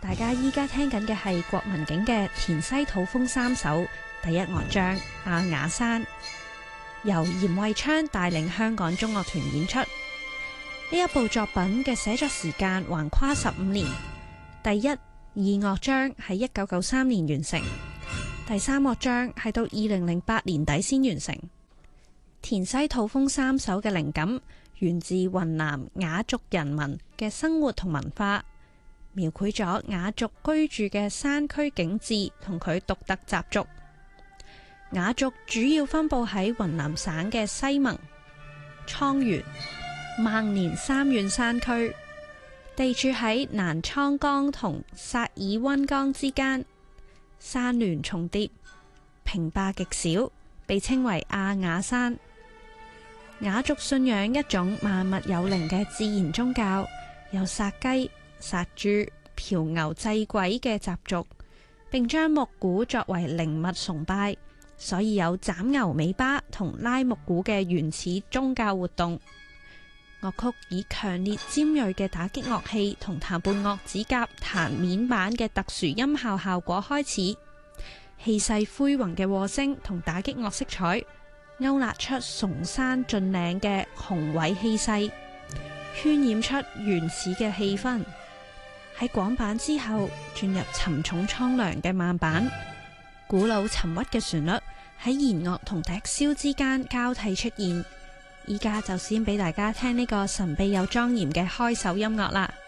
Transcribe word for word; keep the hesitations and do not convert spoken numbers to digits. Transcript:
大家依家聽緊嘅係郭文景嘅《田西土風三首》第一樂章《阿雅山》，由嚴慧昌帶領香港中樂團演出。呢一部作品嘅寫作時間橫跨十五年，第一、二樂章喺一九九三年完成，第三樂章係到二零零八年底先完成。《田西土風三首》嘅靈感源自雲南佤族人民嘅生活同文化，描繪咗佤族居住嘅山區景致同佢獨特習俗。佤族主要分布喺雲南省嘅西盟、蒼源、孟連三縣山區，地處喺瀾滄江同薩爾溫江之間，山巒重疊，坪壩極少，被稱為阿雅山。佤族信仰一種萬物有靈嘅自然宗教，有殺雞、殺豬、嫖牛祭鬼嘅習俗，並將木鼓作為靈物崇拜，所以有斬牛尾巴同拉木鼓嘅原始宗教活動。樂曲以強烈尖銳嘅打擊樂器同彈撥樂指甲彈面板嘅特殊音效效果開始，氣勢恢宏嘅和聲同打擊樂色彩勾勒出崇山峻嶺嘅雄偉氣勢，渲染出原始嘅氣氛。喺廣板之後，轉入沉重蒼涼嘅慢板，古老沉鬱嘅旋律喺弦樂同笛簫之間交替出現。依家就先俾大家聽呢個神秘又莊嚴嘅開首音樂啦。